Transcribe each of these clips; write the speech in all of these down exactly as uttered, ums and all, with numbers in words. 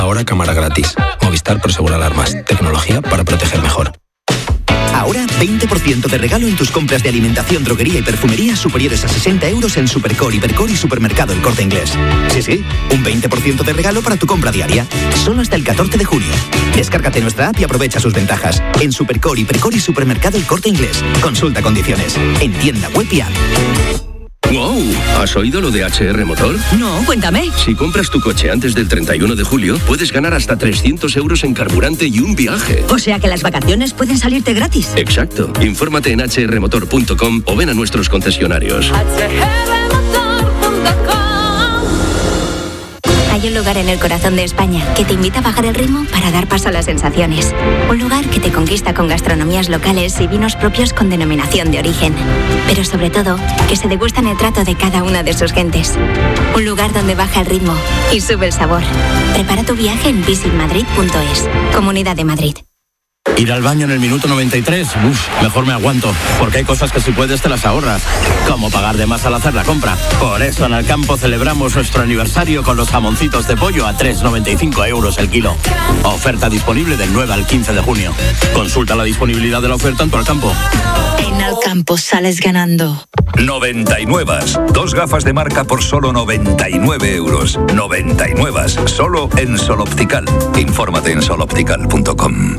Ahora cámara gratis. Movistar Prosegur Alarmas. Tecnología para proteger mejor. Ahora veinte por ciento de regalo en tus compras de alimentación, droguería y perfumería superiores a sesenta euros en Supercore, Hipercore y Supermercado El Corte Inglés. Sí, sí, un veinte por ciento de regalo para tu compra diaria. Solo hasta el catorce de junio. Descárgate nuestra app y aprovecha sus ventajas. En Supercore, Hipercore y Supermercado El Corte Inglés. Consulta condiciones. En tienda web y app. ¡Wow! ¿Has oído lo de H R Motor? No, cuéntame. Si compras tu coche antes del treinta y uno de julio, puedes ganar hasta trescientos euros en carburante y un viaje. O sea que las vacaciones pueden salirte gratis. Exacto. Infórmate en hache erre motor punto com o ven a nuestros concesionarios. hache erre motor punto com. Hay un lugar en el corazón de España que te invita a bajar el ritmo para dar paso a las sensaciones. Un lugar que te conquista con gastronomías locales y vinos propios con denominación de origen. Pero sobre todo, que se degustan el trato de cada una de sus gentes. Un lugar donde baja el ritmo y sube el sabor. Prepara tu viaje en visit madrid punto es. Comunidad de Madrid. Ir al baño en el minuto noventa y tres, uff, mejor me aguanto, porque hay cosas que si puedes te las ahorras, como pagar de más al hacer la compra. Por eso en Alcampo celebramos nuestro aniversario con los jamoncitos de pollo a tres con noventa y cinco euros el kilo. Oferta disponible del nueve al quince de junio. Consulta la disponibilidad de la oferta en tu Alcampo. En Alcampo sales ganando. noventa y nueve. Dos gafas de marca por solo noventa y nueve euros. noventa y nueve. Solo en Sol Optical. Infórmate en sol optical punto com.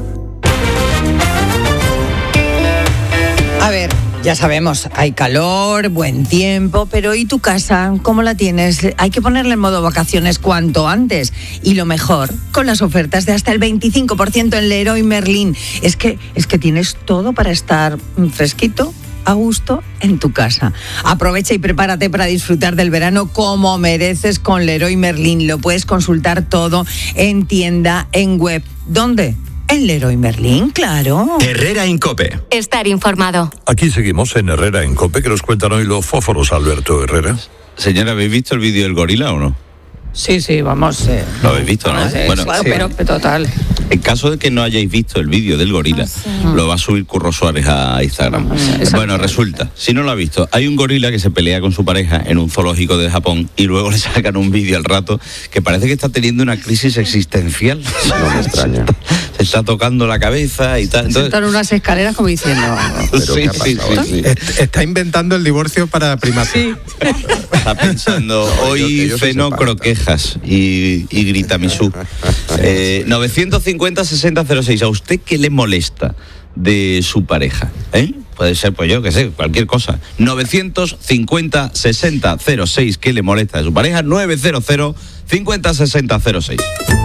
A ver, ya sabemos, hay calor, buen tiempo, pero ¿y tu casa? ¿Cómo la tienes? Hay que ponerle en modo vacaciones cuanto antes. Y lo mejor, con las ofertas de hasta el veinticinco por ciento en Leroy Merlin. Es que, es que tienes todo para estar fresquito, a gusto, en tu casa. Aprovecha y prepárate para disfrutar del verano como mereces con Leroy Merlin. Lo puedes consultar todo en tienda, en web. ¿Dónde? En Leroy Merlin, claro. Herrera en COPE. Estar informado. Aquí seguimos en Herrera en COPE, que nos cuentan hoy los fósforos, Alberto Herrera. Señora, ¿habéis visto el vídeo del gorila o no? Sí, sí, vamos. Eh. Lo habéis visto, ¿no? Sí, bueno, claro, sí. pero total. En caso de que no hayáis visto el vídeo del gorila, sí. lo va a subir Curro Suárez a Instagram. Sí, bueno, resulta, si no lo ha visto, hay un gorila que se pelea con su pareja en un zoológico de Japón y luego le sacan un vídeo al rato que parece que está teniendo una crisis existencial. No me extraña. Se está tocando la cabeza y tal. Entonces, están unas escaleras como diciendo... ¿Pero sí, qué ha pasado? Sí, sí. Está inventando el divorcio para primates. Sí. Está pensando, hoy ceno croquejas y, y grita Misú. Eh, novecientos cincuenta sesenta cero seis. ¿A usted qué le molesta de su pareja? ¿Eh? Puede ser, pues yo qué sé, cualquier cosa. novecientos cincuenta sesenta cero seis. ¿Qué le molesta de su pareja? novecientos cincuenta sesenta cero seis.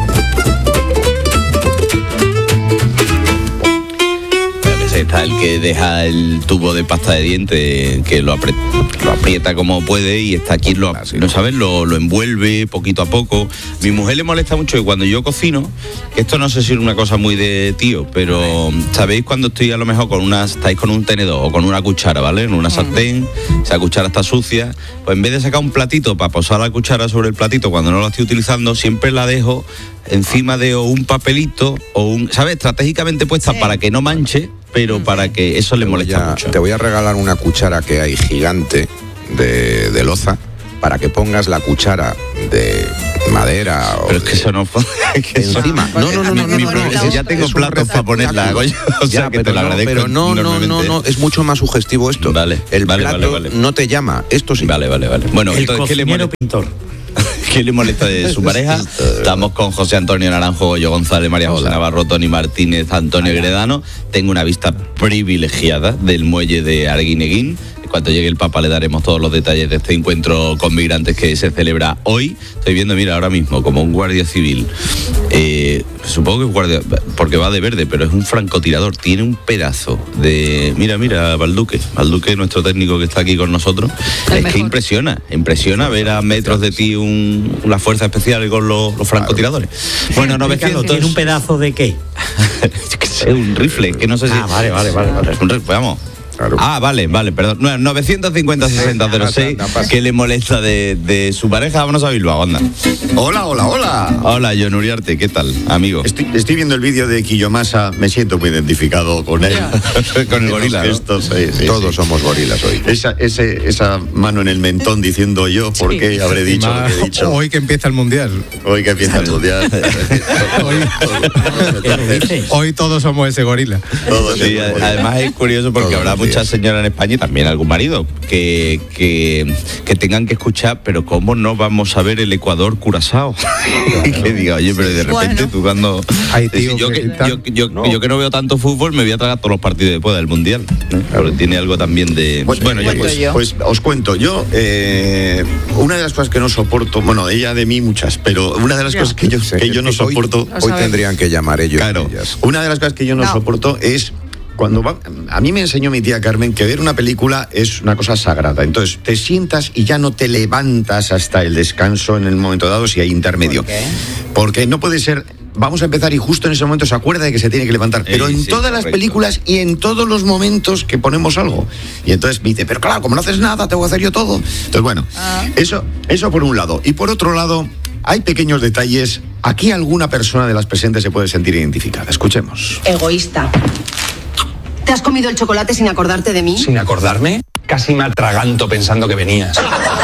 Está el que deja el tubo de pasta de dientes, que lo, apri- lo aprieta como puede, y está aquí, lo, no sabes, lo, lo envuelve poquito a poco. Mi mujer le molesta mucho que cuando yo cocino, que esto no sé si es una cosa muy de tío, pero sabéis cuando estoy a lo mejor con una, estáis con un tenedor o con una cuchara, ¿vale? En una sartén, esa cuchara está sucia, pues en vez de sacar un platito para posar la cuchara sobre el platito cuando no la estoy utilizando, siempre la dejo encima de un papelito o un, ¿sabes? Estratégicamente puesta sí. para que no manche, pero para que eso le molesta a, mucho. Te voy a regalar una cuchara que hay gigante de, de loza para que pongas la cuchara de madera. Pero o es que eso no que encima. Eso, no, no, no, no, no mi problema, ya tengo platos para ponerla. O sea, ya, que te lo no, agradezco. Pero no, no, no, no, es mucho más sugestivo esto. Vale, el vale, plato vale, vale. no te llama, esto sí. Vale, vale, vale. Bueno, el entonces, ¿qué le molesta? Pintor. ¿Qué le molesta de su pareja? Estamos con José Antonio Naranjo, Goyo González, María José Navarro, Tony Martínez, Antonio Gredano. Tengo una vista privilegiada del muelle de Arguineguín. Cuando llegue el Papa le daremos todos los detalles de este encuentro con migrantes que se celebra hoy. Estoy viendo, mira, ahora mismo, como un guardia civil. Eh, supongo que es guardia, porque va de verde, pero es un francotirador. Tiene un pedazo de... Mira, mira, Balduque. Balduque, nuestro técnico que está aquí con nosotros. El es mejor. Que impresiona, impresiona ver a metros de ti un, una fuerza especial con los, los francotiradores. Bueno, novecientos... ¿Tiene un pedazo de qué? Es un rifle, que no sé si... Ah, vale, vale, vale. vale. Un rifle, vamos... Claro. Ah, vale, vale, perdón. No, novecientos cincuenta sesenta cero seis, ¿qué le molesta de, de su pareja? Vámonos a Bilbao, anda. Hola, hola, hola. Hola, John Uriarte, ¿qué tal, amigo? Estoy, estoy viendo el vídeo de Kiyomasa, me siento muy identificado con él. Con el gorila, ¿no? Gestos, sí, sí, Todos sí. somos gorilas hoy. Esa, ese, esa mano en el mentón diciendo yo, ¿por Sí. qué habré dicho lo que he dicho? Hoy que empieza el mundial. Hoy que empieza el mundial. Hoy todos somos ese gorila. Todos Sí, somos además es curioso porque Todos habrá los muchas días. señoras en España y también algún marido que, que, que tengan que escuchar, pero ¿cómo no vamos a ver el Ecuador Curazao? Que diga, oye, pero de repente Bueno. tú cuando... Hay tío yo, que que, está- yo, yo- No. yo que no veo tanto fútbol me voy a tragar todos los partidos después del Mundial, ¿no? Porque tiene algo también de... Pues, bueno, ya pues, pues... yo. pues os cuento, yo, eh, una de las cosas que no soporto, bueno, ella de mí muchas, pero una de las Ya. cosas que yo, que yo no Hoy- soporto, Lo Hoy sabemos. tendrían que llamar ellos. claro, ellas. una de las cosas que yo no, No. soporto es cuando va, a mí me enseñó mi tía Carmen que ver una película es una cosa sagrada, entonces te sientas y ya no te levantas hasta el descanso en el momento dado si hay intermedio, ¿Por qué? porque no puede ser... Vamos a empezar y justo en ese momento se acuerda de que se tiene que levantar. Pero Eh, en sí, todas las correcto. películas y en todos los momentos que ponemos algo. Y entonces me dice, pero claro, como no haces nada, tengo que hacer yo todo. Entonces, bueno, eso, eso por un lado. Y por otro lado, hay pequeños detalles. Aquí alguna persona de las presentes se puede sentir identificada. Escuchemos. Egoísta. ¿Te has comido el chocolate sin acordarte de mí? Sin acordarme, casi me atraganto pensando que venías.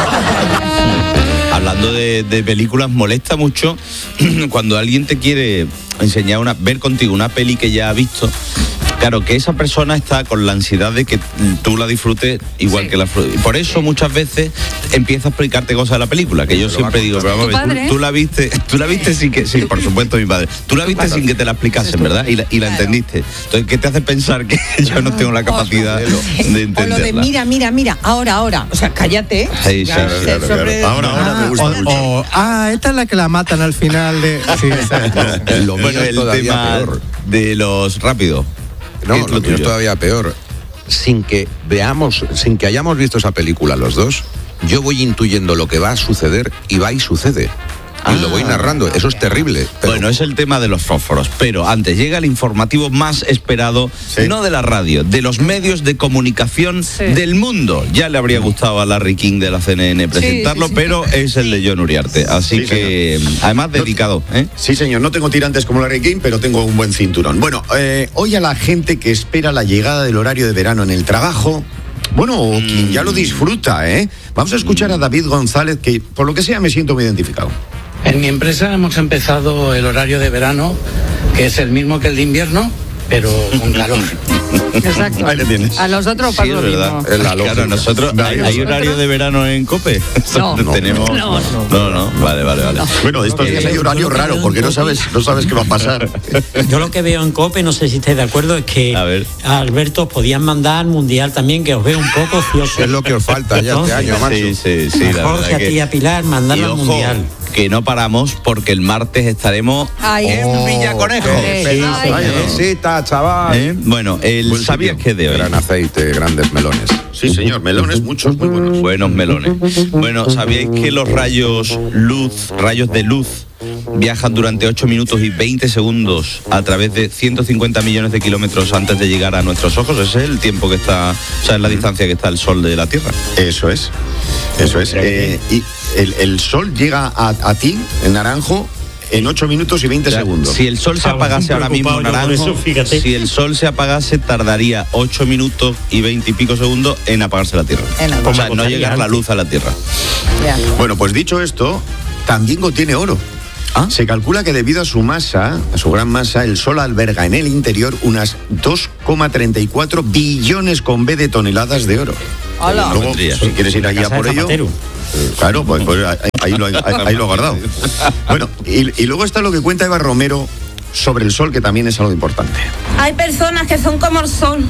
Hablando de, de películas, molesta mucho cuando alguien te quiere enseñar una, ver contigo una peli que ya ha visto. Claro, que esa persona está con la ansiedad de que tú la disfrutes igual Sí. que la... Por eso muchas veces empieza a explicarte cosas de la película, que yo siempre digo, pero vamos a ver, ¿Tu padre? tú, tú la viste, tú la viste sin que... Sí, por supuesto, mi padre. Tú la viste sin que te la explicasen, ¿verdad? Y la, y la Claro. entendiste. Entonces, ¿qué te hace pensar que yo no tengo la capacidad de O lo de entenderla? mira, mira, mira, ahora, ahora. O sea, cállate. Sí, sí, Ya, claro, se- claro, sobre- claro. Ahora, ahora me gusta O, mucho. o, ah, esta es la que la matan al final de... Sí, esa. Lo mío Bueno, es el todavía tema peor. de los rápidos. No, Es lo lo mío es tuyo. todavía peor. Sin que veamos, sin que hayamos visto esa película los dos, yo voy intuyendo lo que va a suceder y va y sucede. Y lo voy narrando. Eso es terrible. pero- Bueno, es el tema de los fósforos, pero antes llega el informativo más esperado, Sí. no de la radio, de los medios de comunicación del mundo. Ya le habría gustado a Larry King de la C N N presentarlo, sí, sí. pero es el de John Uriarte. Así Sí, que, además, dedicado. ¿eh? Sí, señor, no tengo tirantes como Larry King, pero tengo un buen cinturón. Bueno, eh, hoy a la gente que espera la llegada del horario de verano en el trabajo, bueno, o quien ya lo disfruta, ¿eh? Vamos a escuchar a David González, que por lo que sea me siento muy identificado. En mi empresa hemos empezado el horario de verano, que es el mismo que el de invierno, pero con calor. Exacto. Ahí le tienes. A los otros Sí, pasa es lo verdad. mismo. Es la Claro, lógica. nosotros, ¿hay, hay horario de verano en COPE? No. Tenemos... No, no. no, no, vale, vale, vale. Bueno, estos días hay horario raro, porque no sabes, no sabes qué va a pasar. Yo lo que veo en COPE, no sé si estáis de acuerdo, es que A ver. a Alberto os podían mandar al Mundial también, que os veo un poco ociosos. Es lo que os falta ya este año, macho. Sí, sí, sí, a la Jorge, verdad a ti y que... a Pilar, mandarlo Y al ojo, Mundial. que no paramos porque el martes estaremos Ay, en Villaconejo. qué Sí, pena. señor. Ay, Necesita, chaval. ¿Eh? Bueno, el Buen ¿sabías sitio. que de hoy? Gran aceite, grandes melones. Sí, señor, melones muchos, muy buenos. Buenos melones. Bueno, ¿sabíais que los rayos luz, rayos de luz, viajan durante ocho minutos y veinte segundos a través de ciento cincuenta millones de kilómetros antes de llegar a nuestros ojos? Ese es el tiempo que está, o sea, es la distancia que está el Sol de la Tierra. Eso es, eso es. Eh, y el, el sol llega a, a ti, en naranjo, en ocho minutos y veinte O sea, segundos. si el sol se apagase ahora mismo preocupado yo por naranjo, eso, fíjate. si el sol se apagase, tardaría ocho minutos y veinte y pico segundos en apagarse la Tierra. En O sea, apagarse. no llegar la luz a la Tierra. Ya. Bueno, pues dicho esto, también contiene oro. ¿Ah? Se calcula que debido a su masa, a su gran masa, el Sol alberga en el interior unas dos coma treinta y cuatro billones con B de toneladas de oro. Hola. Luego, Vendría. si quieres ir allá Casa de por ello, Zapatero. claro, pues, pues ahí, ahí lo, ahí, ahí lo ha guardado. Bueno, y, y luego está lo que cuenta Eva Romero sobre el Sol, que también es algo importante. Hay personas que son como el sol.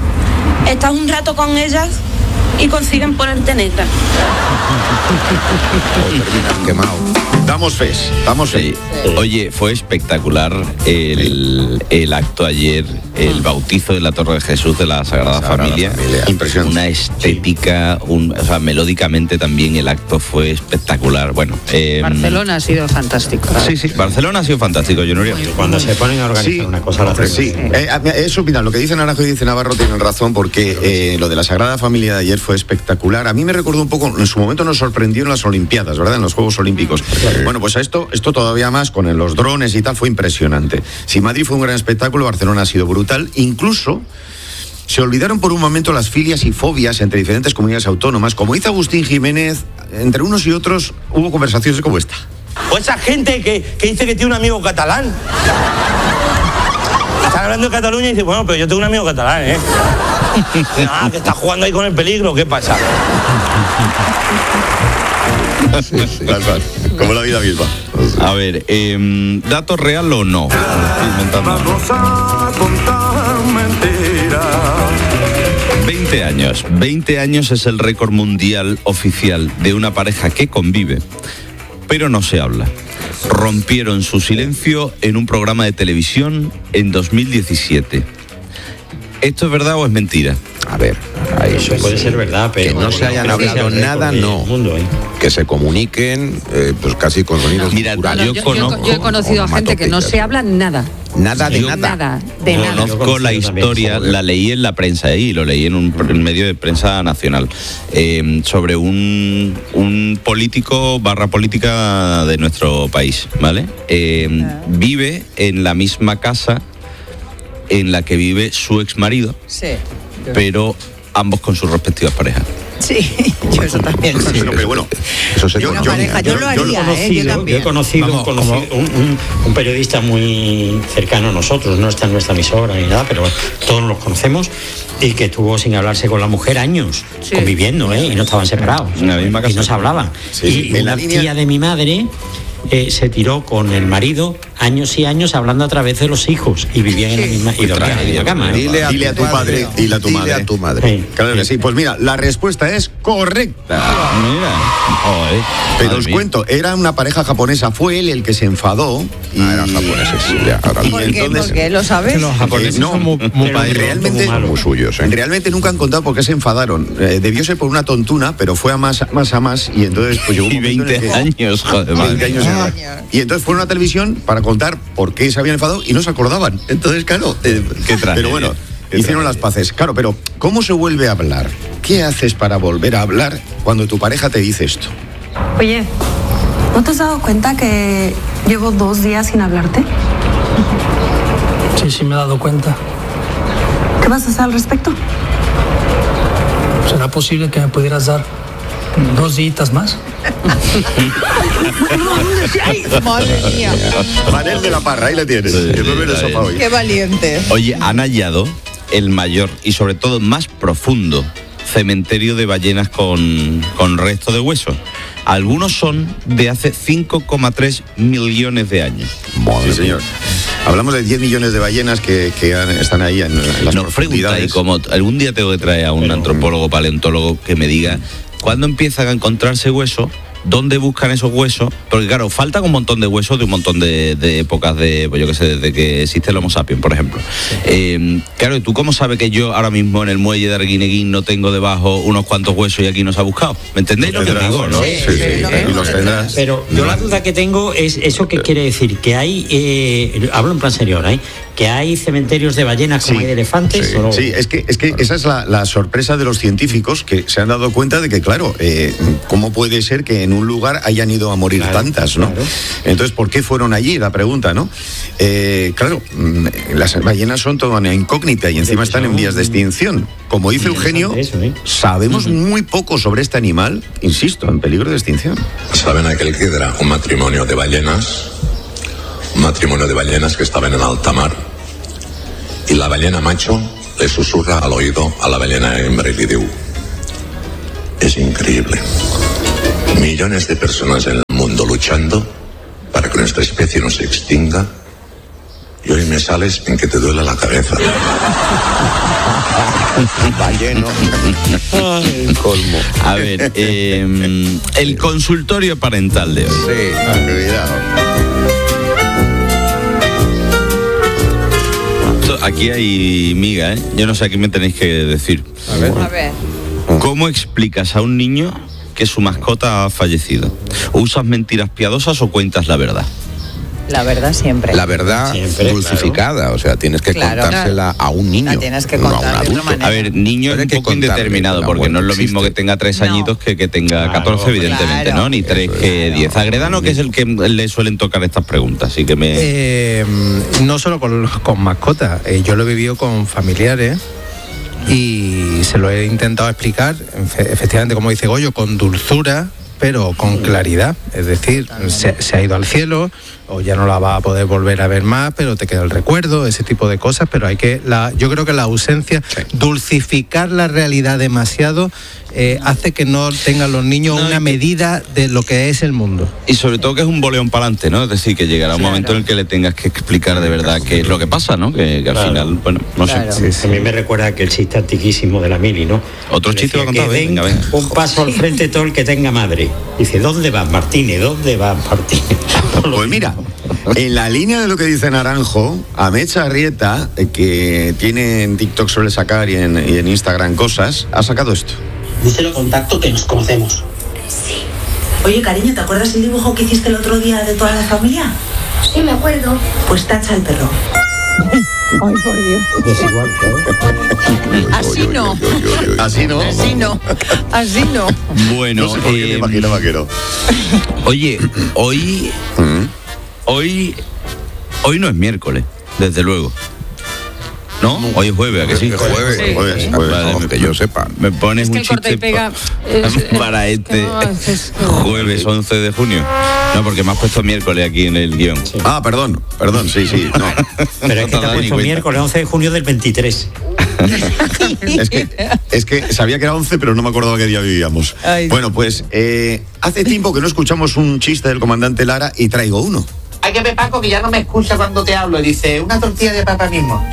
Estás un rato con ellas y consiguen ponerte negra. Quemado. Damos fe, damos fe. Sí. Oye, fue espectacular el, el acto ayer el bautizo de la Torre de Jesús de la Sagrada, Sagrada Familia. Familia. Impresionante. Una estética, un, o sea, melódicamente también el acto fue espectacular. Bueno, eh, Barcelona ha sido fantástico. Sí, sí, Barcelona ha sido fantástico, yo no Cuando se ponen a organizar Sí, una cosa, la hacen. sí. Eh, eso, mira, lo que dice Naranjo y dice Navarro tienen razón, porque eh, lo de la Sagrada Familia de ayer fue espectacular. A mí me recordó un poco, en su momento nos sorprendió en las Olimpiadas, ¿verdad? En los Juegos Olímpicos. Bueno, pues a esto, esto todavía más, con los drones y tal, fue impresionante. Si Madrid fue un gran espectáculo, Barcelona ha sido brutal. Incluso se olvidaron por un momento las filias y fobias entre diferentes comunidades autónomas. Como dice Agustín Jiménez, entre unos y otros hubo conversaciones como esta. O esa gente que, que dice que tiene un amigo catalán. Están hablando de Cataluña y dice, bueno, pero yo tengo un amigo catalán, ¿eh? Ah, que está jugando ahí con el peligro, ¿qué pasa? Sí, sí. Tal cual, como la vida misma. A ver, eh, ¿dato real o no? Estoy inventando. veinte años. veinte años es el récord mundial oficial de una pareja que convive, pero no se habla. Rompieron su silencio en un programa de televisión en dos mil diecisiete. ¿Esto es verdad o es mentira? A ver, ahí Eso puede ser verdad, pero que no se hayan creo que sea hablado el récord nada, del no. mundo, ¿eh? Que se comuniquen, eh, pues casi con sonidos Mira, culturales. yo yo, conozco- yo he conocido a gente que no se habla nada. Nada de Yo- nada. Nada, de nada. Conozco la historia, la leí en la prensa y lo leí en un en medio de prensa nacional, eh, sobre un, un político barra política de nuestro país, ¿vale? Eh, vive en la misma casa en la que vive su ex marido, Sí. pero ambos con sus respectivas parejas. Sí, yo eso también. Sí, no, pero bueno, Eso se yo- Una yo- pareja, yo lo haría, Yo he ¿eh? Yo conocido, yo también. he conocido, Vamos, conocido como- un, un- un periodista muy cercano a nosotros, no está en nuestra emisora ni nada, pero todos los conocemos, y que estuvo sin hablarse con la mujer años, Sí. conviviendo, ¿eh? Y no estaban separados. En la misma Y casa. no se hablaban. Sí, y sí, en una la línea- tía de mi madre eh, se tiró con el marido años y años hablando a través de los hijos, y vivían en la misma, y dormían en la misma cama. ¿eh? Dile a, Dile a tu padre, dile a tu dile madre. a tu madre. Sí. Claro que sí. Pues mira, la respuesta es correcta. Mira, joder, Pero madre os mía. cuento, era una pareja japonesa, fue él el que se enfadó. Y... Ah, eran japoneses, sí, ya, ahora y ¿Por qué? entonces- ¿Por qué? ¿Lo sabes? Los japoneses Eh, no, son muy, muy pero países. realmente- muy malos. muy suyos, ¿eh? Realmente nunca han contado por qué se enfadaron. Eh, debió ser por una tontuna, pero fue a más, más a más. Y entonces pues llegó un Y momento en el veinte que- años, joder, veinte madre años mía. de edad. Y entonces fueron a televisión para contar por qué se habían enfadado y no se acordaban. Entonces, claro. eh, Qué tragedia, pero bueno, qué hicieron tragedia. las paces. Claro, pero ¿cómo se vuelve a hablar? ¿Qué haces para volver a hablar cuando tu pareja te dice esto? Oye, ¿no te has dado cuenta que llevo dos días sin hablarte? Sí, sí me he dado cuenta. ¿Qué vas a hacer al respecto? ¿Será posible que me pudieras dar dos días más? Madre mía. Manel de la Parra, ahí le tienes. Sí, el bebé de está sofá bien. hoy. Qué valiente. Oye, han hallado el mayor y sobre todo más profundo cementerio de ballenas con, con resto de huesos. Algunos son de hace cinco coma tres millones de años. Sí, señor. Hablamos de diez millones de ballenas que, que han- están ahí en, en las Nos pregunta, y profundidades. como algún día tengo que traer a un antropólogo, paleontólogo que me diga cuándo empiezan a encontrarse huesos, dónde buscan esos huesos, porque claro, faltan un montón de huesos de un montón de, de épocas de, pues yo qué sé, desde que existe el Homo sapiens, por ejemplo. Eh, claro, ¿y tú cómo sabes que yo ahora mismo en el muelle de Arguineguín no tengo debajo unos cuantos huesos y aquí no se ha buscado? ¿Me entendéis lo que digo, no? Sí, sí, y los tendrás. Pero yo la duda que tengo es eso que quiere decir, que hay, eh, hablo en plan serio ahora, ¿eh? Que hay cementerios de ballenas como hay de elefantes. Sí, ¿o no? sí, es que, es que esa es la, la sorpresa de los científicos, que se han dado cuenta de que, claro, eh, ¿cómo puede ser que en un lugar hayan ido a morir Claro, tantas, no? claro. Entonces, ¿por qué fueron allí? La pregunta, ¿no? Eh, claro, mm, las ballenas son toda una incógnita y encima están en vías de extinción. Como dice Eugenio, Eso, ¿eh? sabemos muy poco sobre este animal, insisto, en peligro de extinción. Saben aquel que era un matrimonio de ballenas, un matrimonio de ballenas que estaban en alta mar, y la ballena macho le susurra al oído a la ballena hembra y le dice: es increíble. Millones de personas en el mundo luchando para que nuestra especie no se extinga, y hoy me sales en que te duele la cabeza. Balleno. Colmo. A ver, eh, el consultorio parental de hoy. Sí, cuidado. aquí hay miga, ¿eh? Yo no sé, aquí me tenéis que decir. A ver. A ver. ¿Cómo explicas a un niño que su mascota ha fallecido? ¿O usas mentiras piadosas o cuentas la verdad? La verdad siempre. La verdad Siempre, dulcificada, claro. O sea, tienes que Claro. contársela a un niño. La tienes que no a un contar de otra adulto. manera. A ver, niño es Pero hay un que poco contarle indeterminado, que la porque no es lo muerte mismo que existe. tenga tres No. añitos que que tenga catorce, evidentemente, Claro. ¿no? Ni tres que diez. A Gredano, que es el que le suelen tocar estas preguntas, así que me... Eh, no solo con, con mascotas, eh, yo lo he vivido con familiares y se lo he intentado explicar, efe- efectivamente, como dice Goyo, con dulzura, pero con claridad. Es decir, se, se ha ido al cielo o ya no la va a poder volver a ver más, pero te queda el recuerdo, ese tipo de cosas. Pero hay que, la, yo creo que la ausencia, dulcificar la realidad demasiado, eh, hace que no tengan los niños No, una y- medida de lo que es el mundo. Y sobre todo que es un boleón para adelante, ¿no? Es decir, que llegará un momento en el que le tengas que explicar de verdad qué es lo que pasa, ¿no? Que, que al Claro. final, bueno, no Claro. sé. A mí me recuerda aquel chiste antiquísimo de la Mili, ¿no? Otro Le chiste decía va a contar, que den venga, venga. un paso al frente todo el que tenga madre. Dice, ¿dónde vas, Martínez? ¿Dónde vas, Martínez? Pues mira, en la línea de lo que dice Naranjo, Amecha Arrieta, eh, que tiene en TikTok suele sacar y en, y en Instagram cosas, ha sacado esto. Díselo con tacto que nos conocemos. Sí. Oye, cariño, ¿te acuerdas el dibujo que hiciste el otro día de toda la familia? Sí, me acuerdo. Pues tacha al perro. Ay, por Dios. Desigual, claro. Así no. Así no. Así no. Así no. Bueno, No sé por qué me eh, imagino vaquero. oye, hoy, hoy, hoy no es miércoles, desde luego. ¿No? Hoy es jueves, ¿a que sí? Jueves, Sí. jueves, Vale, jueves, me- que yo sepa. Me pones Es que un el corta y chiste pega pa- es- es- para es este que no, es- es que- jueves once de junio. No, porque me has puesto miércoles aquí en el guión. Ah, perdón, perdón, sí, sí. No. Pero es que te No te ha das ni puesto cuenta. miércoles once de junio del veintitrés. Es que, es que sabía que era once, pero no me acordaba qué día vivíamos. Ay. Bueno, pues eh, hace tiempo que no escuchamos un chiste del comandante Lara y traigo uno. Hay que ver, Paco, que ya no me escucha cuando te hablo. Dice, una tortilla de papa mismo.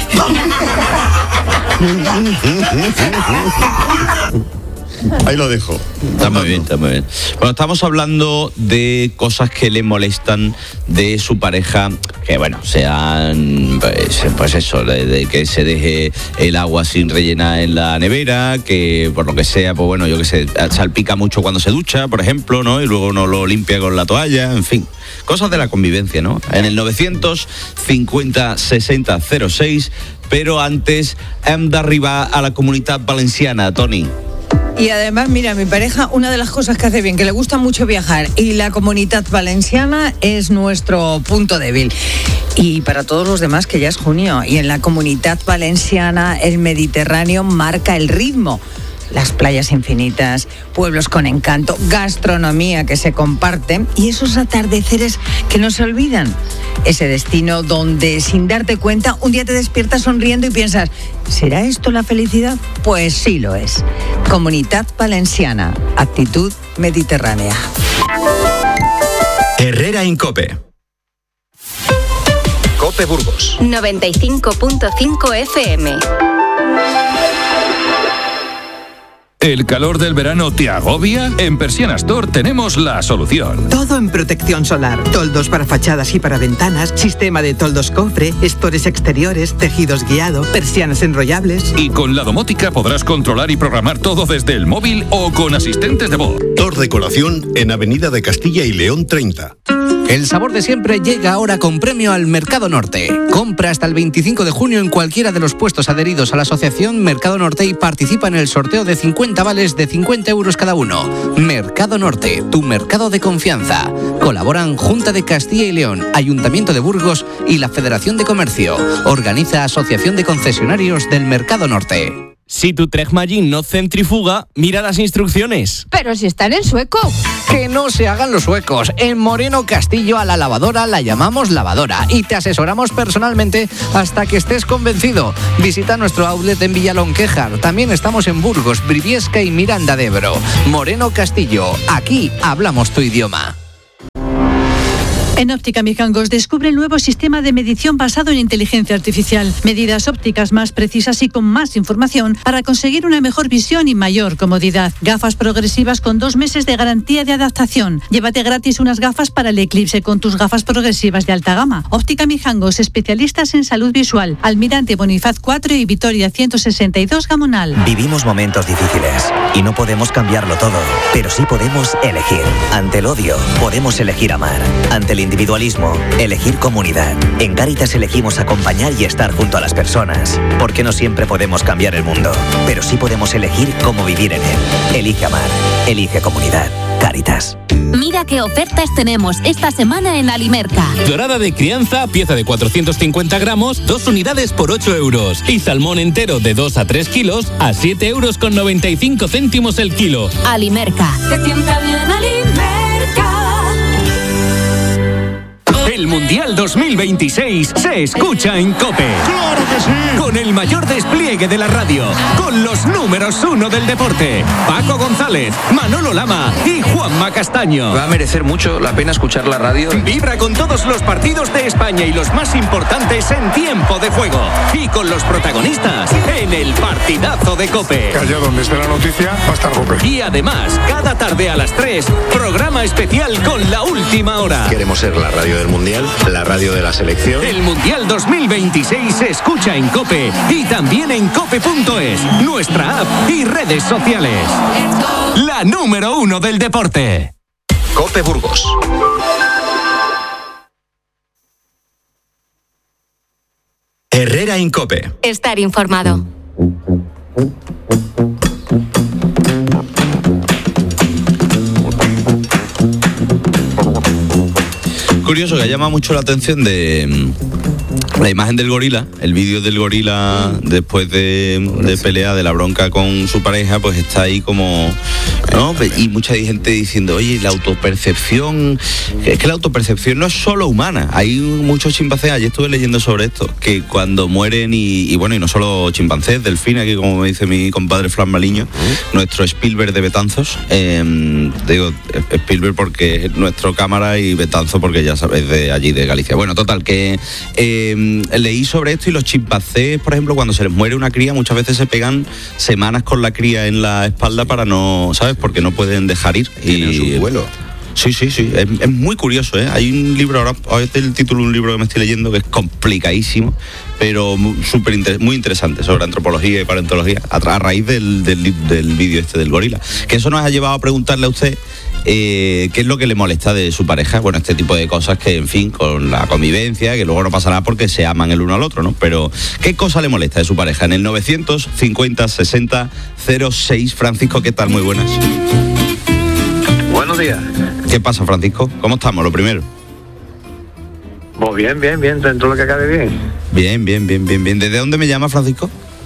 Ahí lo dejo. Está muy bien, está muy bien. Bueno, estamos hablando de cosas que le molestan de su pareja, que bueno, sean, pues, pues eso, de, de que se deje el agua sin rellenar en la nevera, que por lo que sea, pues bueno, yo que sé, salpica mucho cuando se ducha, por ejemplo, ¿no? Y luego no lo limpia con la toalla, en fin. Cosas de la convivencia, ¿no? En el novecientos cincuenta sesenta cero seis, pero antes hem d'arribar a la Comunitat Valenciana, Toni. Y además, mira, mi pareja, una de las cosas que hace bien, que le gusta mucho viajar, y la Comunitat Valenciana es nuestro punto débil. Y para todos los demás, que ya es junio, y en la Comunitat Valenciana el Mediterráneo marca el ritmo. Las playas infinitas, pueblos con encanto, gastronomía que se comparte y esos atardeceres que no se olvidan. Ese destino donde, sin darte cuenta, un día te despiertas sonriendo y piensas, ¿será esto la felicidad? Pues sí lo es. Comunitat Valenciana, actitud mediterránea. Herrera Incope. Cope Burgos. noventa y cinco punto cinco F M. ¿El calor del verano te agobia? En Persiana Store tenemos la solución. Todo en protección solar. Toldos para fachadas y para ventanas, sistema de toldos cofre, estores exteriores, tejidos guiado, persianas enrollables. Y con la domótica podrás controlar y programar todo desde el móvil o con asistentes de voz. Tor Decoración en Avenida de Castilla y León treinta. El sabor de siempre llega ahora con premio al Mercado Norte. Compra hasta el veinticinco de junio en cualquiera de los puestos adheridos a la asociación Mercado Norte y participa en el sorteo de cincuenta vales de cincuenta euros cada uno. Mercado Norte, tu mercado de confianza. Colaboran Junta de Castilla y León, Ayuntamiento de Burgos y la Federación de Comercio. Organiza Asociación de Concesionarios del Mercado Norte. Si tu Tregmagin no centrifuga, mira las instrucciones. Pero si están en sueco. Que no se hagan los huecos. En Moreno Castillo a la lavadora la llamamos lavadora y te asesoramos personalmente hasta que estés convencido. Visita nuestro outlet en Villalonquejar. También estamos en Burgos, Briviesca y Miranda de Ebro. Moreno Castillo, aquí hablamos tu idioma. En Óptica Mijangos descubre el nuevo sistema de medición basado en inteligencia artificial. Medidas ópticas más precisas y con más información para conseguir una mejor visión y mayor comodidad. Gafas progresivas con dos meses de garantía de adaptación. Llévate gratis unas gafas para el eclipse con tus gafas progresivas de alta gama. Óptica Mijangos, especialistas en salud visual. Almirante Bonifaz cuatro y Vitoria ciento sesenta y dos Gamonal. Vivimos momentos difíciles y no podemos cambiarlo todo, pero sí podemos elegir. Ante el odio, podemos elegir amar. Ante el individualismo, elegir comunidad. En Cáritas elegimos acompañar y estar junto a las personas, porque no siempre podemos cambiar el mundo, pero sí podemos elegir cómo vivir en él. Elige amar, elige comunidad. Cáritas. Mira qué ofertas tenemos esta semana en Alimerca. Dorada de crianza, pieza de cuatrocientos cincuenta gramos, dos unidades por ocho euros. Y salmón entero de dos a tres kilos a siete euros con noventa y cinco céntimos el kilo. Alimerca. Te sienta bien Alimerca. El Mundial dos mil veintiséis se escucha en COPE. ¡Claro que sí! Con el mayor despliegue de la radio, con los números uno del deporte, Paco González, Manolo Lama y Juanma Castaño. Va a merecer mucho la pena escuchar la radio. Vibra con todos los partidos de España y los más importantes en tiempo de juego. Y con los protagonistas en el partidazo de COPE. Allá donde esté la noticia, va a estar COPE. Y además, cada tarde a las tres, programa especial con la última hora. Queremos ser la radio del Mundial, la radio de la selección. El Mundial dos mil veintiséis se escucha en COPE y también en cope punto es, nuestra app y redes sociales. La número uno del deporte. COPE Burgos. Herrera en COPE. Estar informado. Curioso que ha llamado mucho la atención de la imagen del gorila, el vídeo del gorila después de, de pelea, de la bronca con su pareja, pues está ahí como, ¿no? Y mucha gente diciendo, oye, la autopercepción, es que la autopercepción no es solo humana, hay muchos chimpancés, ayer estuve leyendo sobre esto, que cuando mueren y, y bueno, y no solo chimpancés, delfines, aquí como me dice mi compadre Fran Maliño, ¿Mm? nuestro Spielberg de Betanzos, eh, digo Spielberg porque es nuestro cámara y Betanzos porque ya sabes, de allí de Galicia. Bueno, total, que eh, leí sobre esto y los chimpancés, por ejemplo, cuando se les muere una cría, muchas veces se pegan semanas con la cría en la espalda para no, ¿sabes? Porque no pueden dejar ir. Tienen y su vuelo. Sí, sí, sí, es, es muy curioso, ¿eh? Hay un libro, ahora, ahora este es el título de un libro que me estoy leyendo que es complicadísimo, pero súper inter, muy interesante, sobre antropología y paleontología, a, a raíz del, del, del vídeo este del gorila. Que eso nos ha llevado a preguntarle a usted eh, qué es lo que le molesta de su pareja. Bueno, este tipo de cosas que, en fin, con la convivencia, que luego no pasa nada porque se aman el uno al otro, ¿no? Pero, ¿qué cosa le molesta de su pareja? En el novecientos cincuenta sesenta cero seis, Francisco, ¿qué tal? Muy buenas. Buenos días. ¿Qué pasa, Francisco? ¿Cómo estamos, lo primero? Pues bien, bien, bien, dentro de lo que cabe bien. Bien, bien, bien, bien, bien. ¿Desde dónde me llama, Francisco?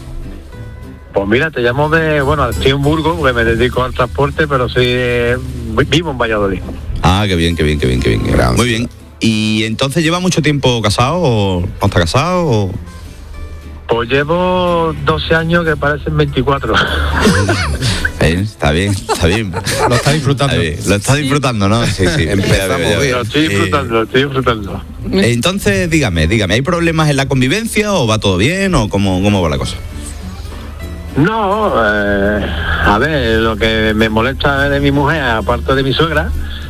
Pues mira, te llamo de, bueno, estoy en Burgos, porque me dedico al transporte, pero sí, eh, vivo en Valladolid. Ah, qué bien, qué bien, qué bien, qué bien. Qué bien. Muy bien. ¿Y entonces lleva mucho tiempo casado o no está casado o...? Pues llevo doce años que parecen veinticuatro. Bien, está bien, está bien. Lo está disfrutando. Está bien. Lo está disfrutando, ¿no? Sí, sí. Empezamos bien. Lo estoy disfrutando, lo estoy disfrutando. Entonces, dígame, dígame, ¿hay problemas en la convivencia o va todo bien o cómo, cómo va la cosa? No, eh, a ver, lo que me molesta de mi mujer, aparte de mi suegra,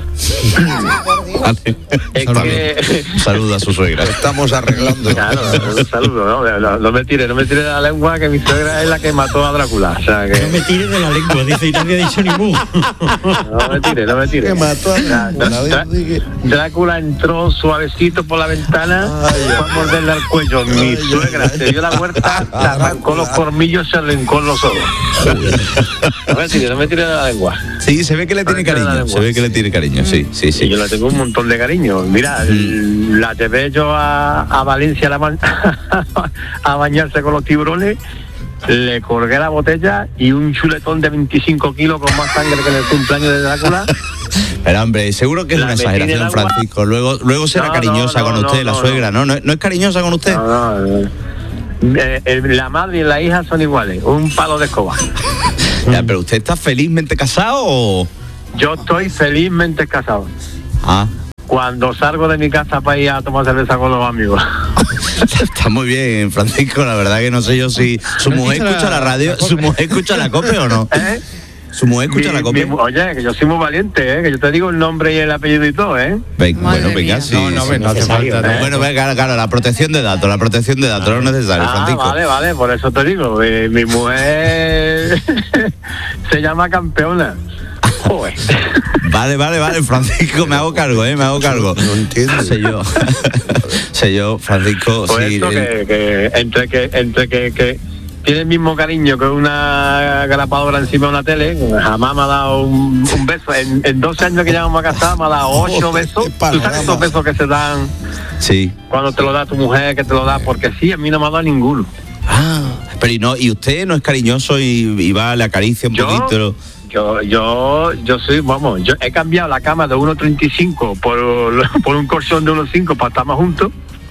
es que... Saluda a su suegra. Estamos arreglando. Claro, un saludo, ¿no? No, no me tire, no me tire de la lengua, que mi suegra es la que mató a Drácula. O sea, que... No me tire de la lengua, dice, y nadie ha dicho ni mu. No me tire, no me tire. Que mató a Drácula. Drácula entró suavecito por la ventana para morderle al cuello. Mi suegra se dio la vuelta, le arrancó los cormillos, se arrancó los ojos. No me tire, no me tire de la lengua. Sí, se ve que le tiene cariño, se ve que le tiene cariño. Sí, sí, sí. Yo le tengo un montón de cariño. Mira, mm. la llevé yo a, a Valencia a, la ba- a bañarse con los tiburones, le colgué la botella y un chuletón de veinticinco kilos con más sangre que en el cumpleaños de Drácula. Pero hombre, seguro que es la una exageración, Francisco. Luego, luego será no, cariñosa no, no, con usted, no, la no, suegra, ¿no? ¿no? ¿No es cariñosa con usted? No, no, no. Eh, eh, la madre y la hija son iguales, un palo de escoba. Ya, pero ¿usted está felizmente casado o...? Yo estoy felizmente casado. Ah. cuando salgo de mi casa para ir a tomar cerveza con los amigos. Está muy bien, Francisco, la verdad que no sé yo si su mujer escucha la radio, su mujer escucha la COPE o no. ¿Eh? ¿Su mujer escucha Mi- la COPE? mi- oye, que yo soy muy valiente, ¿eh? Que yo te digo el nombre y el apellido y todo, ¿eh? Ven, bueno, venga, sí. No, no, sí, no hace falta, ¿no? Bueno, venga, claro, claro, la protección de datos, la protección de datos, no es necesario, Ah, Francisco. vale, vale, por eso te digo. Mi, mi mujer se llama campeona. Joder. Vale, vale, vale, Francisco, me hago cargo, ¿eh? Me hago cargo. No entiendo. Sé yo, sé yo, Francisco, Pues sí. esto el- que, que entre que entre que, que tiene el mismo cariño que una grapadora encima de una tele, jamás me ha dado un, un beso. En, en doce años que llevamos a casar me ha dado ocho besos. ¿Tú sabes esos besos que se dan Sí. cuando te lo da tu mujer, que te lo da? Porque sí, a mí no me ha dado ninguno. Ah, pero y no, y usted no es cariñoso y, y va, le acaricia un ¿Yo? poquito. Yo, yo, yo soy, vamos, yo he cambiado la cama de uno treinta y cinco por, por un colchón de uno coma cinco para estar más juntos.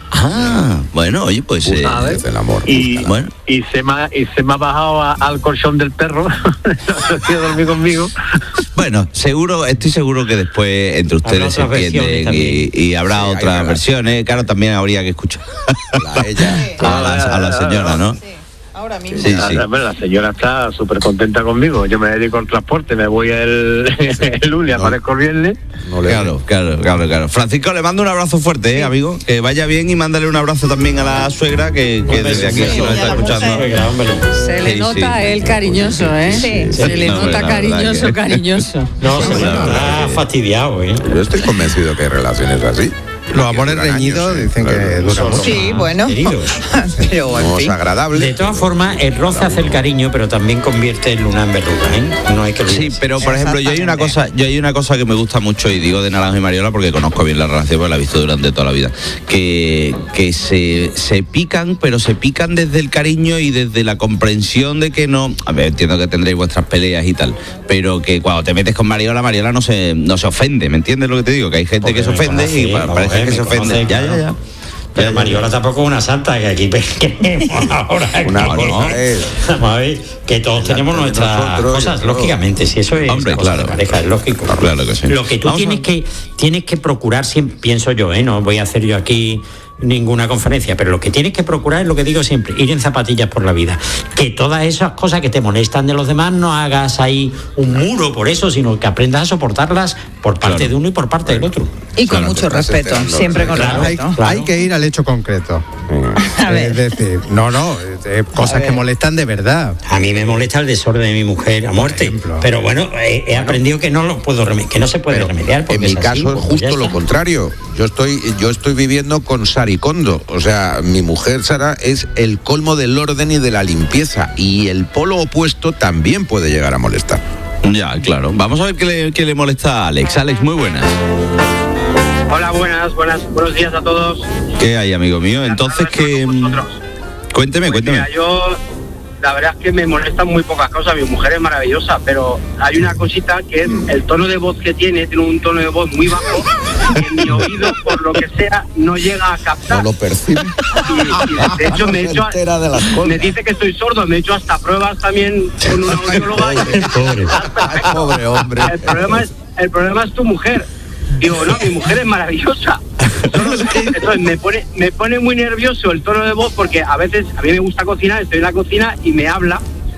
Ah, bueno, oye, pues eh, Es el amor. Y, bueno. y se me ha, y se me ha bajado a- al colchón del perro. No quiere dormir conmigo. Bueno, seguro, estoy seguro que después entre ustedes se otras versiones entienden y, también. y habrá Sí, hay otras relación. versiones. Claro, también habría que escuchar La ella. a la, a la señora, ¿no? Ahora mismo. Sí, la, sí. la- la señora está súper contenta conmigo. Yo me dedico al transporte, me voy el, el lunes, No. aparezco el viernes. No le- Claro, claro, claro, claro. Francisco, le mando un abrazo fuerte, ¿eh, amigo? Que vaya bien y mándale un abrazo también a la suegra que, que desde aquí, si nos está escuchando. Se le Sí, nota sí. el cariñoso, ¿eh? Sí. Se le No, nota la verdad cariñoso, que- cariñoso. No, se La verdad está que- fastidiado, ¿eh? Yo estoy convencido que hay relaciones así. Los amores duran reñidos años, ¿eh? dicen que Claro. duran mucho. Sí, bueno. Queridos. Pero en No es fin. agradable. De todas formas, el roce hace el cariño, pero también convierte el luna en verruga, ¿eh? No hay que Sí, olvidarse. pero por ejemplo, yo hay una cosa, yo hay una cosa que me gusta mucho y digo de Naranjo y Mariola porque conozco bien la relación, porque la he visto durante toda la vida, que, que se, se pican, pero se pican desde el cariño y desde la comprensión de que no, a ver, entiendo que tendréis vuestras peleas y tal, pero que cuando te metes con Mariola, Mariola no se, no se ofende, ¿me entiendes lo que te digo? Que hay gente Porque que se me ofende conoce, y pa- vamos, parece eh, que me se ofende. conoce, Ya, ya, claro. ya. Pero Ya, ya. Mariola tampoco es una santa, que aquí queremos ahora. Una que- cosa es- Vamos a ver, que todos tenemos de nuestras nosotros y cosas, todo. lógicamente, si eso es Hombre, cosa de claro. pareja, es lógico. Claro que sí. Lo que tú Vamos tienes a- que tienes que procurar siempre, pienso yo, ¿eh? No voy a hacer yo aquí ninguna conferencia, pero lo que tienes que procurar es lo que digo siempre, ir en zapatillas por la vida. Que todas esas cosas que te molestan de los demás no hagas ahí un muro por eso, sino que aprendas a soportarlas por parte Claro. de uno y por parte del otro. Y con Claro, mucho te estás respeto, enterando, siempre con claro. Hay, respeto. hay que ir al hecho concreto. A ver. Es decir, no, no, eh, cosas que molestan de verdad. A mí me molesta el desorden de mi mujer a muerte, ejemplo. pero bueno, he, he aprendido que no lo puedo reme- que no se puede remediar. En porque mi es así, caso es pues ya justo lo está. contrario. Yo estoy, yo estoy viviendo con Saricondo. O sea, mi mujer Sara es el colmo del orden y de la limpieza. Y el polo opuesto también puede llegar a molestar. Ya, claro. Vamos a ver qué le, qué le molesta a Alex. Alex, muy buenas. Hola, buenas, buenas, buenos días a todos. ¿Qué hay, amigo mío? Entonces, que cuénteme, Pues cuénteme. mira, yo la verdad es que me molestan muy pocas cosas. Mi mujer es maravillosa, pero hay una cosita que es el tono de voz que tiene. Tiene un tono de voz muy bajo que mi oído, por lo que sea, no llega a captar. No lo percibe. Y, y de hecho me, he hecho, entera de las cosas. me dice que estoy sordo. Me he hecho hasta pruebas también con una audióloga. y- Pobre. Pobre hombre. El problema es, el problema es tu mujer. Digo, no, mi mujer es maravillosa. Entonces me pone, me pone muy nervioso el tono de voz porque a veces a mí me gusta cocinar, estoy en la cocina y me habla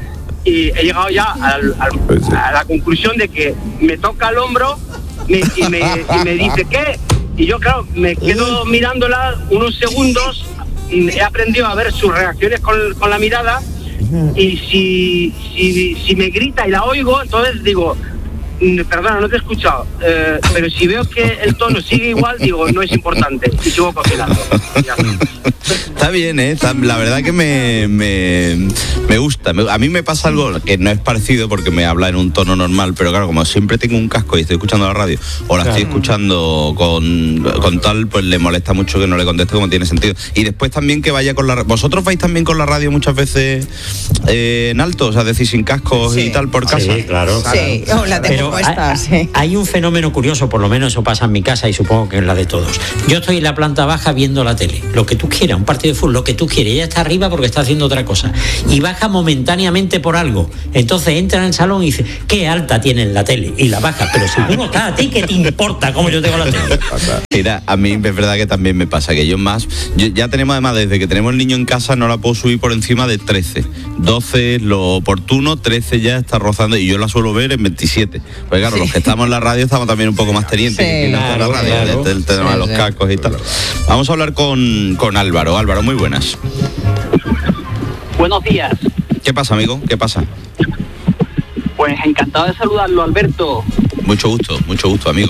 y he llegado ya al- al- a la conclusión de que me toca el hombro me- y, me, y me dice ¿qué? Y yo claro, me quedo mirándola unos segundos, he aprendido a ver sus reacciones con, con la mirada y si, si, si me grita y la oigo, entonces digo, mm, perdona, no te he escuchado, eh, pero si veo que el tono sigue igual, digo, no es importante y sigo cocinando. Ya está. Está bien, ¿eh? Está- la verdad que me, me, me gusta. Me- A mí me pasa algo que no es parecido porque me habla en un tono normal, pero claro, como siempre tengo un casco y estoy escuchando la radio o la estoy Claro. escuchando con, con tal, pues le molesta mucho que no le conteste como tiene sentido. Y después también que vaya con la... ¿Vosotros vais también con la radio muchas veces eh, en alto? O sea, decir, sin cascos Sí. y tal por casa. Sí, claro. Sí, oh, la tengo Pero Pero puesta, hay, sí. hay un fenómeno curioso, por lo menos eso pasa en mi casa y supongo que en la de todos. Yo estoy en la planta baja viendo la tele, lo que tú quieras, un partido de fútbol, lo que tú quieras. Ella está arriba porque está haciendo otra cosa y baja momentáneamente por algo. Entonces entra en el salón y dice, qué alta tiene la tele, y la baja. Pero si tú no estás, ¿a ti qué te importa cómo yo tengo la tele? Mira, a mí es verdad que también me pasa que yo más, yo, ya tenemos además desde que tenemos el niño en casa no la puedo subir por encima de trece, doce es lo oportuno, trece ya está rozando y yo la suelo ver en veintisiete. Pues claro, sí. Los que estamos en la radio estamos también un poco más tenientes, sí, que no claro, en la radio, claro. el, el tema sí, de los sí. cascos y tal. Vamos a hablar con, con Álvaro. Álvaro, muy buenas. Buenos días. ¿Qué pasa, amigo? ¿Qué pasa? Pues encantado de saludarlo, Alberto. Mucho gusto, mucho gusto, amigo.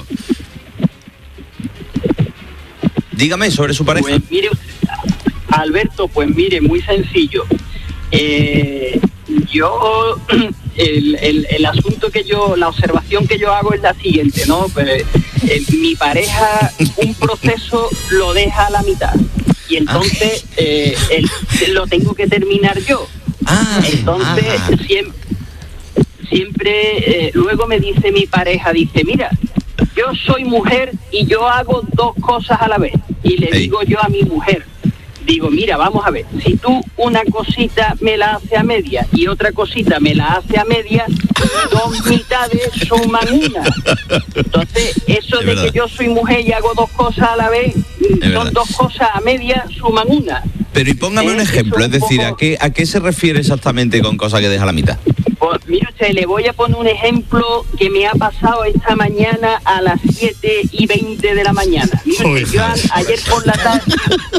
Dígame sobre su pareja. Pues mire, Alberto, pues mire, muy sencillo. Eh, yo, el, el, el asunto que yo, la observación que yo hago es la siguiente, ¿no? Pues, eh, mi pareja, un proceso lo deja a la mitad. Y entonces eh, el, lo tengo que terminar yo. Ah, entonces, ah. siempre, siempre eh, luego me dice mi pareja, dice, mira, yo soy mujer y yo hago dos cosas a la vez. Y le hey. digo yo a mi mujer, digo, mira, vamos a ver, si tú una cosita me la haces a media y otra cosita me la hace a media, dos mitades suman una. Entonces, eso es de verdad. Que yo soy mujer y hago dos cosas a la vez, es son verdad. Dos cosas a media, suman una. Pero y póngame eh, un ejemplo, es decir, poco... ¿a qué, ¿a qué se refiere exactamente con cosa que deja a la mitad? Pues mire usted, le voy a poner un ejemplo que me ha pasado esta mañana a las siete y veinte de la mañana. Mire usted, yo a, ayer por la tarde...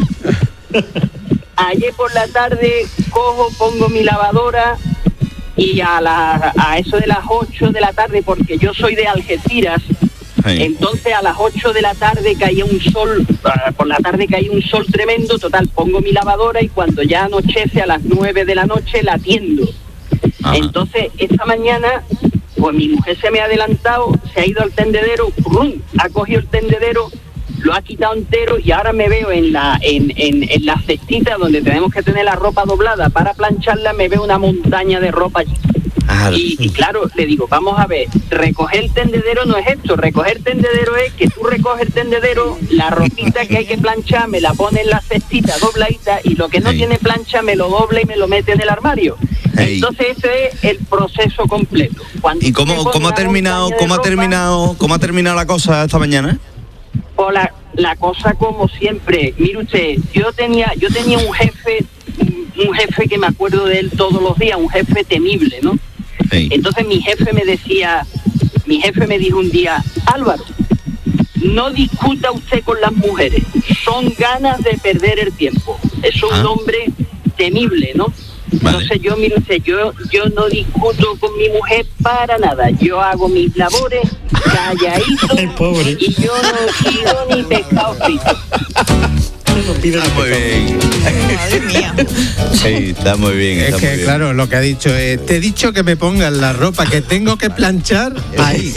Ayer por la tarde cojo, pongo mi lavadora y a, la, a eso de las ocho de la tarde, porque yo soy de Algeciras, sí. Entonces a las ocho de la tarde caía un sol, por la tarde caía un sol tremendo, total, pongo mi lavadora y cuando ya anochece a las nueve de la noche la atiendo. Ajá. Entonces esta mañana, pues mi mujer se me ha adelantado, se ha ido al tendedero, ¡prum!, ha cogido el tendedero, lo ha quitado entero y ahora me veo en la en, en, en la cestita donde tenemos que tener la ropa doblada para plancharla, me veo una montaña de ropa allí. Ah, y, y claro, le digo, vamos a ver, recoger el tendedero no es esto, recoger el tendedero es que tú recoges el tendedero, la ropita que hay que planchar me la pone en la cestita dobladita y lo que no hey. tiene plancha me lo dobla y me lo mete en el armario. Hey. Entonces ese es el proceso completo. Cuando ¿Y cómo, cómo ha terminado, cómo ha terminado, cómo ha terminado la cosa esta mañana? O la, la cosa como siempre, mire usted, yo tenía, yo tenía un jefe, un jefe que me acuerdo de él todos los días, un jefe temible, ¿no? Sí. Entonces mi jefe me decía, mi jefe me dijo un día, Álvaro, no discuta usted con las mujeres, son ganas de perder el tiempo. Es un ah. hombre temible, ¿no? Vale. Entonces yo, mire usted, yo, yo no discuto con mi mujer para nada. Yo hago mis labores calladito y yo no pido ni pescado frito. Está muy bien. Madre mía. Sí, está muy bien. Es está que, muy bien. claro, lo que ha dicho es, te he dicho que me pongan la ropa que tengo que planchar ahí.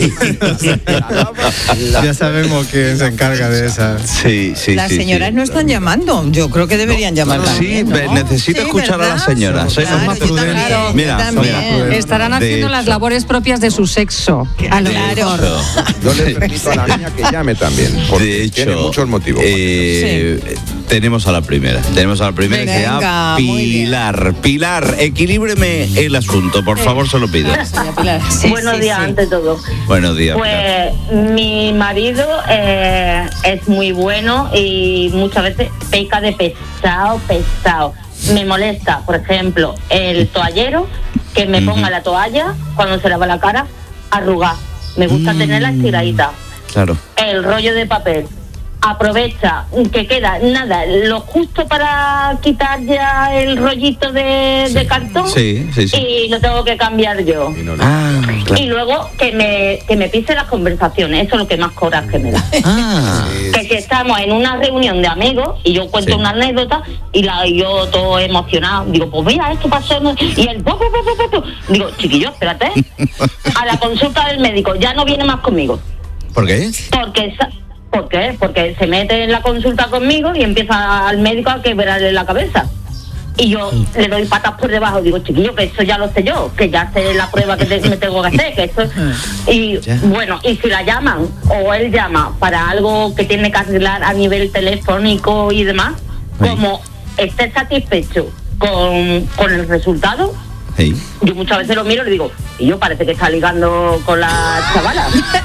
Ya sabemos quién se encarga de esa. Sí, sí, Las sí, señoras sí. no están llamando. Yo creo que deberían llamar. Sí, ¿no? necesito sí, escuchar ¿verdad? a las señoras. Claro, Soy más prudente. claro, mira, mira, estarán haciendo de las hecho. labores propias de su sexo. A lo mejor. Yo le permito a la niña que llame también, porque de hecho, tiene muchos motivos. Eh, sí. Tenemos a la primera. Tenemos a la primera Venga, que se llama Pilar. Pilar, equilíbreme el asunto, por favor, se lo pido. Sí, Buenos sí, días, sí. ante todo. Buenos días. Pues Pilar. Mi marido eh, es muy bueno y muchas veces peca de pesado, pesado. Me molesta, por ejemplo, el toallero, que me ponga uh-huh. la toalla cuando se lava la cara, arrugada. Me gusta mm. tenerla estiradita. Claro. El rollo de papel. Aprovecha que queda nada, lo justo para quitar ya el rollito de, de cartón sí, sí, sí. y lo tengo que cambiar yo. Y, no, no. Ah, claro. Y luego que me que me pise las conversaciones, eso es lo que más coraje me da. Ah. Que si estamos en una reunión de amigos y yo cuento sí. una anécdota y la y yo todo emocionado, digo, pues mira, esto pasó, ¿no? Y el po, po, po, po, po. Digo, chiquillo, espérate, a la consulta del médico, ya no viene más conmigo. ¿Por qué? Porque esa, ¿Por qué? Porque se mete en la consulta conmigo y empieza al médico a quebrarle la cabeza. Y yo le doy patas por debajo, digo, chiquillo, que eso ya lo sé yo, que ya sé la prueba que te, me tengo que hacer, que esto y bueno, y si la llaman o él llama para algo que tiene que arreglar a nivel telefónico y demás, sí. Como esté satisfecho con, con el resultado, sí. Yo muchas veces lo miro y le digo, y yo parece que está ligando con la chavala.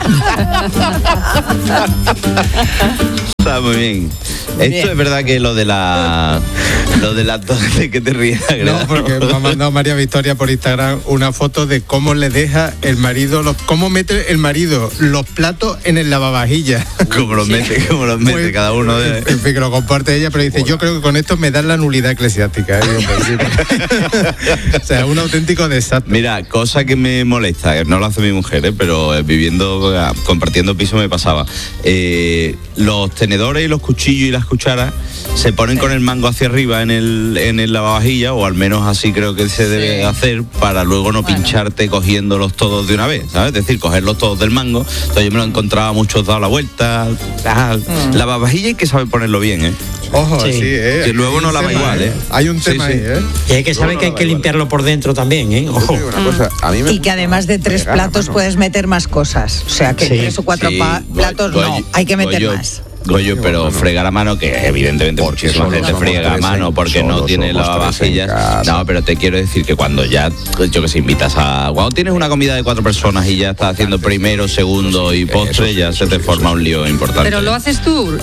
Está muy bien. Esto bien. Es verdad que lo de la lo de la de que te rías. No, porque me ha mandado María Victoria por Instagram una foto de cómo le deja el marido, los, cómo mete el marido los platos en el lavavajillas. Cómo los mete, cómo los mete pues, cada uno de... En fin, que lo comparte ella, pero dice, bueno. Yo creo que con esto me dan la nulidad eclesiástica. ¿eh? O sea, un auténtico desastre. Mira, cosa que me molesta, no lo hace mi mujer, ¿eh? Pero viviendo, compartiendo piso me pasaba. Eh, los tenedores y los cuchillos y las cucharas se ponen sí. Con el mango hacia arriba en el en el lavavajillas, o al menos así creo que se debe sí. Hacer, para luego no bueno. Pincharte cogiéndolos todos de una vez, ¿sabes? Es decir, cogerlos todos del mango. Entonces yo me lo encontraba muchos dado la vuelta. Ah, mm. Lavavajillas hay que saber ponerlo bien, ¿eh? Ojo, sí, sí eh. Que luego no lava igual, ¿eh? Hay un tema sí, sí. Ahí, ¿eh? Y hay que saber no, que hay no que limpiarlo igual. Por dentro también, ¿eh? Ojo. Una cosa, a mí me y que además de tres platos puedes meter más cosas. O sea, que sí. Tres o cuatro sí. pa- platos Goy, no, hay que meter Goyo, más. Goyo, pero fregar a mano, que evidentemente porque muchísima gente friega a mano porque no tiene lavavajillas. No, pero te quiero decir que cuando ya, yo que sé, invitas a... Cuando tienes una comida de cuatro personas y ya estás haciendo primero, segundo y postre, ya se te forma un lío importante. Pero lo haces tú,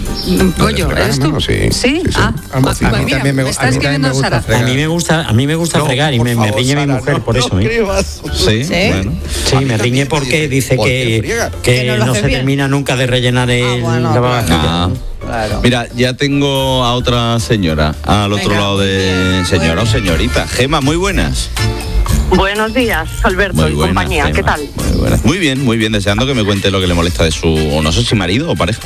Goyo, ¿eres tú? Sí. ¿Sí? sí, sí. Ah, a mí, a mí también me, estás escribiendo a Sara. A mí me gusta, a mí me gusta no, fregar y me, favor, me riñe Sara, mi mujer no, por eso, ¿eh? Sí, ¿Sí? Bueno. Sí, me riñe porque dice que, que, que no, no se bien. Termina nunca de rellenar el ah, bueno, ah, claro. Mira, ya tengo a otra señora al otro Venga, lado de señora bueno. O señorita. Gema, muy buenas. Buenos días, Alberto muy buenas, y compañía. Gema. ¿Qué tal? Muy buenas. Muy bien, muy bien. Deseando que me cuente lo que le molesta de su, o no sé si marido o pareja.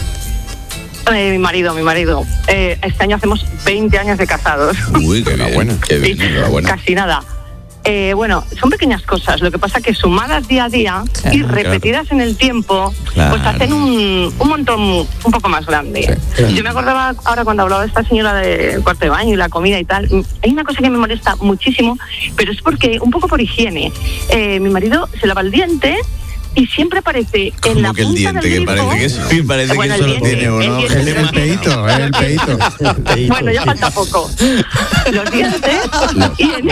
Eh, mi marido, mi marido. Eh, este año hacemos veinte años de casados. Uy, qué bien, qué bien, sí, casi nada. Eh, bueno, son pequeñas cosas, lo que pasa que sumadas día a día claro, y repetidas claro. En el tiempo, claro. Pues hacen un, un montón un poco más grande. Sí, sí. Yo me acordaba ahora cuando hablaba de esta señora del cuarto de baño y la comida y tal, hay una cosa que me molesta muchísimo, pero es porque, un poco por higiene, eh, mi marido se lava el diente y siempre aparece en la que el punta diente, del que grifo, parece que, sí, parece bueno, que eso lo tiene uno. Es el, el peito, es el peito. Bueno, ya falta poco. Los dientes y en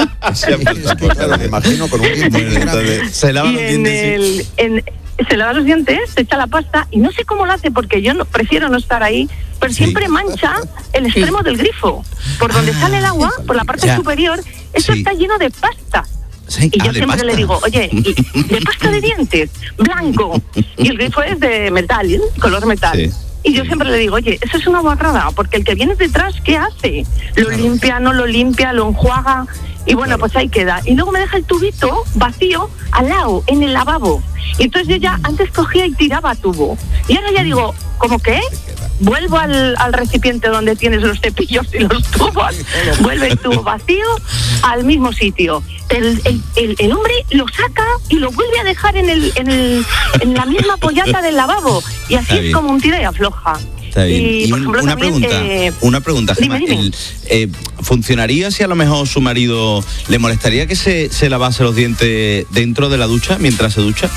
el... Me imagino con un diente. Se lava los dientes. El, en, se lava los dientes, se echa la pasta y no sé cómo lo hace porque yo no, prefiero no estar ahí, pero sí. Siempre mancha el extremo sí. Del grifo. Por donde sale el agua, por la parte ya. Superior, eso sí. Está lleno de pasta. Sí, y yo ah, siempre pasta. Le digo, oye, de pasta de dientes, blanco. Y el grifo es de metal, ¿eh? Color metal. Sí. Y yo siempre le digo, oye, eso es una guarrada, porque el que viene detrás, ¿qué hace? Lo claro. Limpia, no lo limpia, lo enjuaga, y bueno, claro. Pues ahí queda. Y luego me deja el tubito vacío al lado, en el lavabo. Y entonces yo ya antes cogía y tiraba tubo. Y ahora ya digo, ¿cómo qué? Vuelvo al, al recipiente donde tienes los cepillos y los tubos, vuelve el tubo vacío al mismo sitio. El, el, el, el hombre lo saca y lo vuelve a dejar en, el, en, el, en la misma pollata del lavabo. Y así es como un tira y afloja. Está bien. Y, y un, ejemplo, una, también, pregunta, eh, una pregunta, Gemma. Dime, dime. El, eh, ¿Funcionaría si a lo mejor su marido le molestaría que se, se lavase los dientes dentro de la ducha mientras se ducha?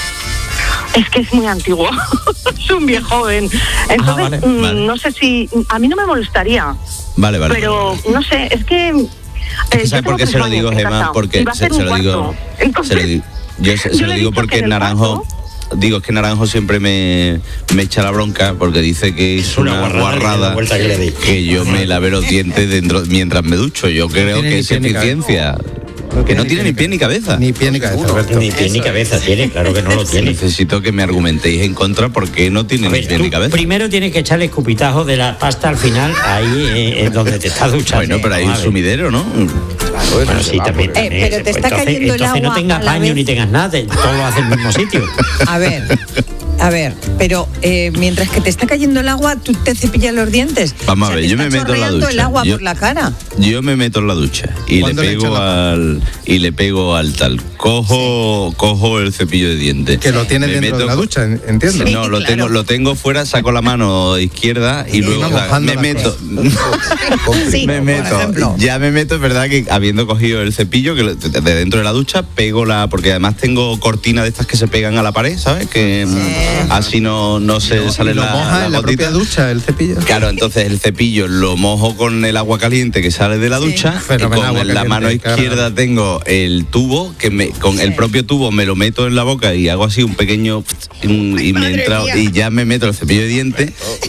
Es que es muy antiguo, es un viejo joven. Entonces, ah, vale, mmm, vale. No sé si... A mí no me molestaría. Vale, vale. Pero, vale. No sé, es que... Es que ¿sabes por qué se lo digo, Gemma? Porque se, se lo digo... Entonces, se lo digo yo se, se yo lo digo porque en Naranjo... Cuarto, digo, es que Naranjo siempre me, me echa la bronca porque dice que es una, una guarrada, guarrada que, le que yo me lave los dientes dentro mientras me ducho. Yo creo que es eficiencia. No que no tiene ni pie ni cabeza. Ni pie ni cabeza. Alberto. Ni pie ni cabeza tiene, claro que no lo tiene. Necesito que me argumentéis en contra porque no tiene ver, ni pie ni cabeza. Primero tienes que echarle escupitajo de la pasta al final, ahí eh, en donde te estás duchando. Bueno, pero hay un sumidero, ¿no? Claro, bueno, sí, también. Eh, también pero te está entonces, cayendo el agua. Entonces no tengas baño ni tengas nada, todo lo hace en el mismo sitio. A ver. A ver, pero eh, mientras que te está cayendo el agua, ¿tú te cepillas los dientes? Vamos O sea, a ver, te yo me está meto en la chorreando ducha. el agua Yo- por la cara. Yo me meto en la ducha y le ¿Cuándo le pego echas la- al y le pego al tal. Cojo cojo el cepillo de dientes. Que lo tienes Me dentro de meto la con- ducha, en- entiendo. No, lo tengo lo tengo fuera, saco la mano izquierda y luego o sea, mojando me las meto Sí, me por meto. ejemplo. Ya me meto, es verdad que habiendo cogido el cepillo que lo- de de dentro de la ducha pego la porque además tengo cortinas de estas que se pegan a la pared, ¿sabes? Que mm, así no no se sale Y lo la, mojas la en la gotita. propia ducha, el cepillo. Claro, entonces el cepillo lo mojo con el agua caliente que sale de la ducha y Fenomenal, con agua la caliente, mano claro. izquierda tengo el tubo que me con el propio tubo me lo meto en la boca y hago así un pequeño un- y me Madre entra mía. y ya me meto el cepillo de dientes